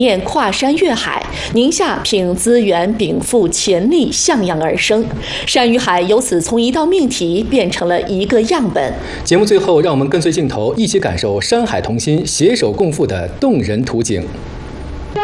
验跨山越海，宁夏凭资源禀赋潜力向阳而生，山与海由此从一道命题变成了一个样本。 节目最后，让我们跟随镜头一起感受山海同心携手共赴的动人图景。